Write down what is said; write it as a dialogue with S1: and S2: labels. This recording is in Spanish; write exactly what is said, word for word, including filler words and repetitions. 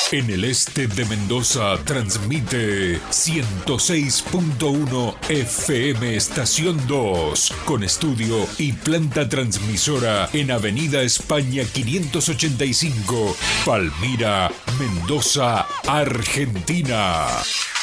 S1: En el este de Mendoza transmite ciento seis punto uno F M Estación dos, con estudio y planta transmisora en Avenida España quinientos ochenta y cinco, Palmira, Mendoza, Argentina.